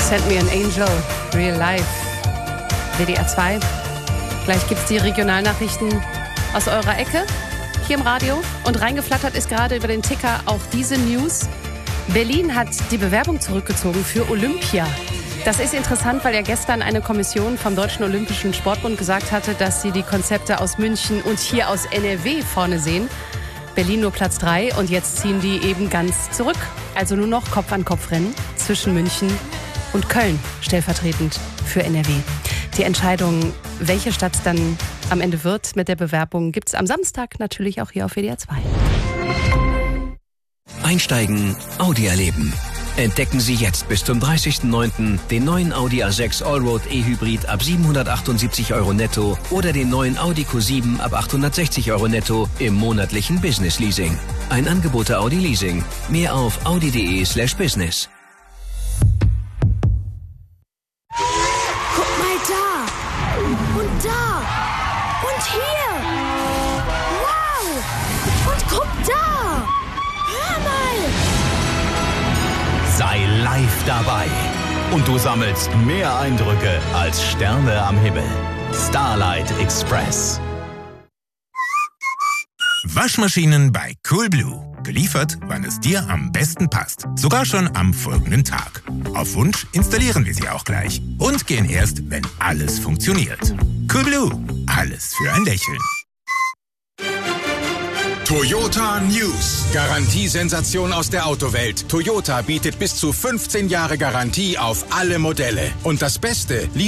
Send Me an Angel, Real Life, WDR 2. Gleich gibt's die Regionalnachrichten aus eurer Ecke hier im Radio. Und reingeflattert ist gerade über den Ticker auch diese News. Berlin hat die Bewerbung zurückgezogen für Olympia. Das ist interessant, weil ja gestern eine Kommission vom Deutschen Olympischen Sportbund gesagt hatte, dass sie die Konzepte aus München und hier aus NRW vorne sehen. Berlin nur Platz 3 und jetzt ziehen die eben ganz zurück. Also nur noch Kopf-an-Kopf-Rennen zwischen München und Köln, stellvertretend für NRW. Die Entscheidung, welche Stadt dann am Ende wird mit der Bewerbung, gibt's am Samstag natürlich auch hier auf WDR 2. Einsteigen, Audi erleben. Entdecken Sie jetzt bis zum 30.09. den neuen Audi A6 Allroad E-Hybrid ab 778 € netto oder den neuen Audi Q7 ab 860 € netto im monatlichen Business Leasing. Ein Angebot der Audi Leasing. Mehr auf audi.de/business. Guck mal da! Und da! Und hier! Wow! Und guck da! Hör mal! Sei live dabei. Und du sammelst mehr Eindrücke als Sterne am Himmel. Starlight Express. Waschmaschinen bei Coolblue. Geliefert, wann es dir am besten passt. Sogar schon am folgenden Tag. Auf Wunsch installieren wir sie auch gleich. Und gehen erst, wenn alles funktioniert. Coolblue. Alles für ein Lächeln. Toyota News. Garantiesensation aus der Autowelt. Toyota bietet bis zu 15 Jahre Garantie auf alle Modelle. Und das Beste,